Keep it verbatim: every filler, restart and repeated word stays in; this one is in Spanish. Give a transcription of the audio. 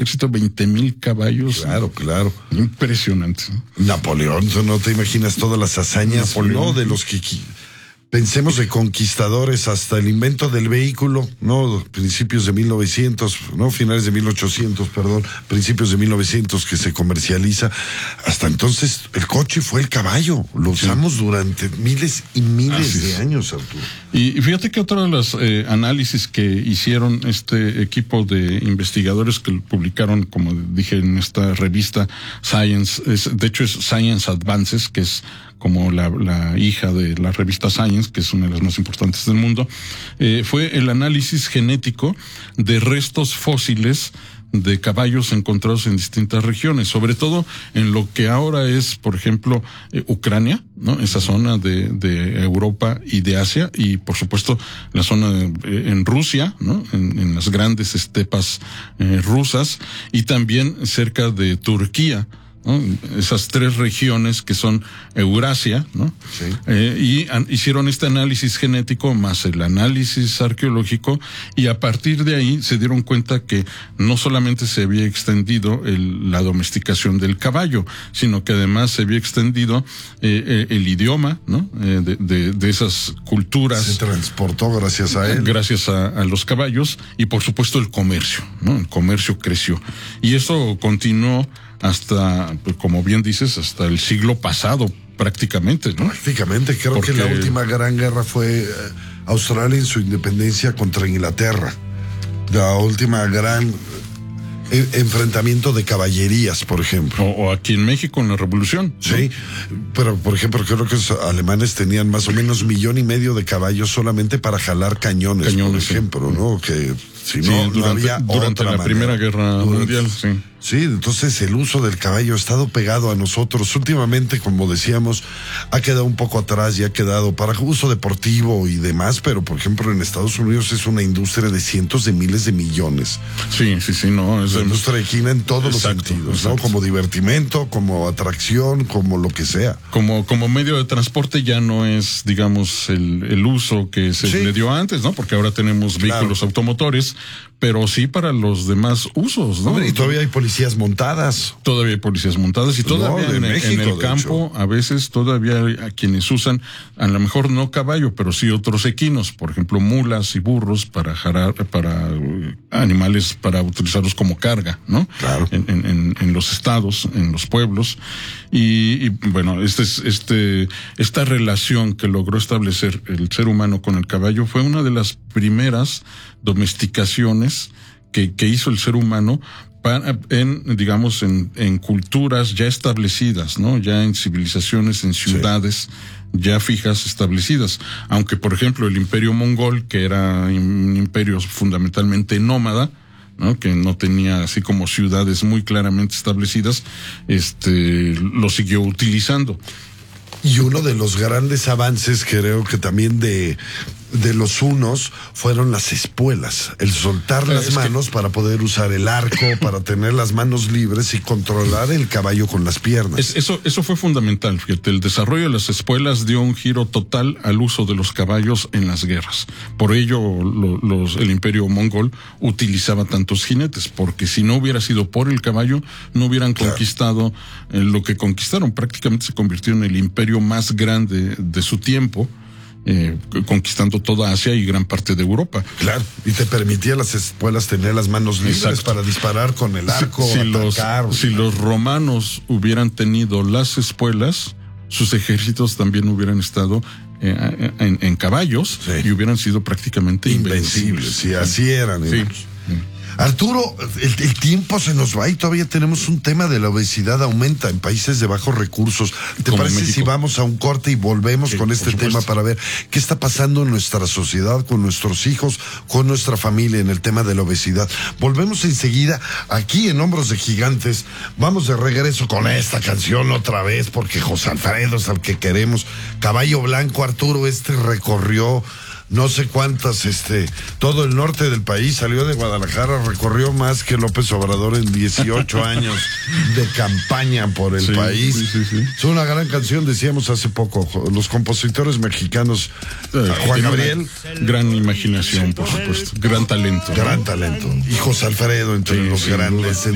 ejército, veinte mil caballos. Claro, claro. Impresionante. Napoleón, no te imaginas todas las hazañas, Napoleón. No, de los que... Pensemos de conquistadores hasta el invento del vehículo, ¿no? Principios de mil novecientos, ¿no? Finales de mil ochocientos, perdón, principios de mil novecientos que se comercializa. Hasta entonces el coche fue el caballo. Lo usamos sí. durante miles y miles Así de es. años, Arturo. Y, y fíjate que otro de los eh, análisis que hicieron este equipo de investigadores que publicaron, como dije en esta revista Science, es, de hecho es Science Advances, que es como la, la hija de la revista Science, que es una de las más importantes del mundo, eh, fue el análisis genético de restos fósiles de caballos encontrados en distintas regiones, sobre todo en lo que ahora es, por ejemplo, eh, Ucrania, ¿no? Esa zona de, de Europa y de Asia, y por supuesto la zona de, eh, en Rusia, ¿no? En, en las grandes estepas eh, rusas, y también cerca de Turquía, ¿no? Esas tres regiones que son Eurasia, ¿no? Sí. Eh, y an, hicieron este análisis genético más el análisis arqueológico, y a partir de ahí se dieron cuenta que no solamente se había extendido el, la domesticación del caballo, sino que además se había extendido eh, eh, el idioma, ¿no? Eh, de, de, de esas culturas. Se transportó gracias a él. Gracias a, a los caballos, y por supuesto el comercio, ¿no? El comercio creció. Y eso continuó hasta, pues, como bien dices, hasta el siglo pasado prácticamente, ¿no? Prácticamente, creo Porque... que la última gran guerra fue eh, Australia en su independencia contra Inglaterra. La última gran eh, enfrentamiento de caballerías, por ejemplo. O, o aquí en México en la Revolución, ¿no? Sí, pero por ejemplo creo que los alemanes tenían más o menos millón y medio de caballos solamente para jalar cañones, cañones por ejemplo, sí. ¿no? Que si no, sí, durante, no había durante otra la manera. Primera Guerra durante, Mundial, sí. Sí, entonces el uso del caballo ha estado pegado a nosotros. Últimamente, como decíamos, ha quedado un poco atrás y ha quedado para uso deportivo y demás, pero por ejemplo en Estados Unidos es una industria de cientos de miles de millones. Sí, sí, sí, no. Es la industria equina en todos exacto, los sentidos, exacto. ¿no? Como divertimento, como atracción, como lo que sea. Como, como medio de transporte ya no es, digamos, el, el uso que se sí. le dio antes, ¿no? Porque ahora tenemos vehículos claro. automotores, pero sí para los demás usos, ¿no? Hombre, y todavía hay policías montadas. Todavía hay policías montadas y todavía no, en, México, en el campo a veces todavía hay a quienes usan a lo mejor no caballo, pero sí otros equinos, por ejemplo mulas y burros para jarar, para uh, animales para utilizarlos como carga, ¿no? Claro. En, en, en los estados, en los pueblos. Y, y bueno, este es, este, esta relación que logró establecer el ser humano con el caballo fue una de las primeras domesticaciones que, que hizo el ser humano para, en, digamos, en, en culturas ya establecidas, ¿no? Ya en civilizaciones, en ciudades sí. ya fijas, establecidas. Aunque, por ejemplo, el Imperio Mongol, que era un imperio fundamentalmente nómada, ¿no? Que no tenía así como ciudades muy claramente establecidas, este, lo siguió utilizando. Y uno de los grandes avances, creo que también de, de los hunos, fueron las espuelas. El soltar las es manos que... para poder usar el arco, para tener las manos libres y controlar el caballo con las piernas. Es, eso, eso fue fundamental, fíjate. El desarrollo de las espuelas dio un giro total al uso de los caballos en las guerras. Por ello, lo, los, el Imperio Mongol utilizaba tantos jinetes, porque si no hubiera sido por el caballo, no hubieran claro. conquistado eh, lo que conquistaron. Prácticamente se convirtió en el imperio más grande de su tiempo, eh, conquistando toda Asia y gran parte de Europa. Claro, y te permitía las espuelas tener las manos libres Exacto. para disparar con el arco, si, si atacar. Los, si los romanos hubieran tenido las espuelas, sus ejércitos también hubieran estado eh, en, en caballos sí. y hubieran sido prácticamente invencibles. invencibles. Sí, así eran. Sí. Arturo, el, el tiempo se nos va y todavía tenemos un tema de la obesidad aumenta en países de bajos recursos. ¿Te Como parece México? Si vamos a un corte y volvemos sí, con este tema para ver qué está pasando en nuestra sociedad, con nuestros hijos, con nuestra familia en el tema de la obesidad? Volvemos enseguida aquí en Hombros de Gigantes. Vamos de regreso con esta canción otra vez porque José Alfredo es al que queremos. Caballo Blanco, Arturo, este recorrió no sé cuántas, este, todo el norte del país, salió de Guadalajara, recorrió más que López Obrador en dieciocho años de campaña por el sí, país. Sí, sí, sí. Es una gran canción, decíamos hace poco, los compositores mexicanos, eh, Juan Gabriel. Gran imaginación, por supuesto, gran talento. Gran talento. Y José Alfredo, entre sí, los grandes.